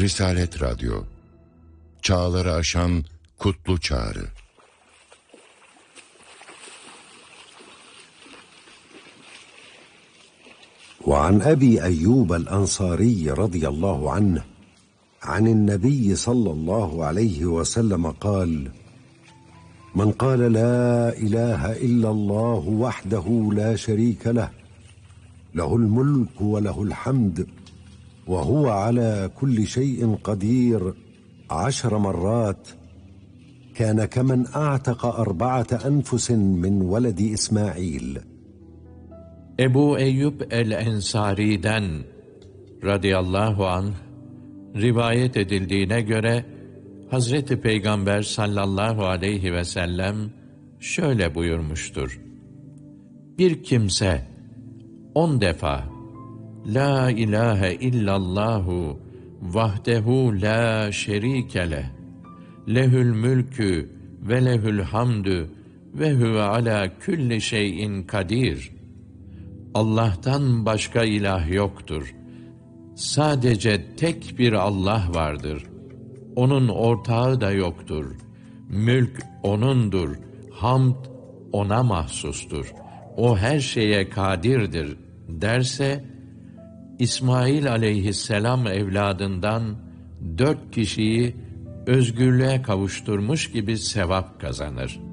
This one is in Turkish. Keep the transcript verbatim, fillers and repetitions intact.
Risalet Radyo, çağları aşan kutlu çağrı. وعن أبي أيوب الأنصاري رضي الله عنه عن النبي صلى الله عليه وسلم قال: من قال لا إله إلا الله وحده لا شريك له له الملك وله الحمد وهو على كل شيء قدير عشر مرات كان كمن أعتق أربعة أنفس من ولد إسماعيل. Ebu Eyyub el-Ensari'den radıyallahu anh rivayet edildiğine göre Hazreti Peygamber sallallahu aleyhi ve sellem şöyle buyurmuştur: Bir kimse on defa La ilahe illallahu vahdehu la şerike leh lehül mülkü ve lehül hamdü ve huve ala külli şeyin kadir. Allah'tan başka ilah yoktur. Sadece tek bir Allah vardır. Onun ortağı da yoktur. Mülk O'nundur. Hamd O'na mahsustur. O her şeye kadirdir derse, İsmail aleyhisselam evladından dört kişiyi özgürlüğe kavuşturmuş gibi sevap kazanır.